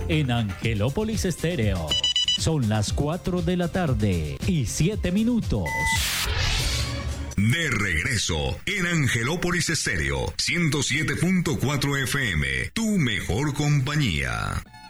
en Angelópolis Estéreo. Son las 4 de la tarde y 7 minutos. De regreso en Angelópolis Estéreo 107.4 FM, tu mejor compañía.